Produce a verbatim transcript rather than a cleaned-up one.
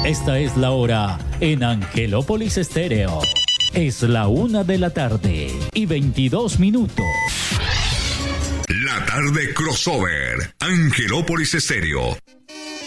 Esta es la hora en Angelópolis Estéreo. Es la una de la tarde y veintidós minutos. La tarde crossover, Angelópolis Estéreo.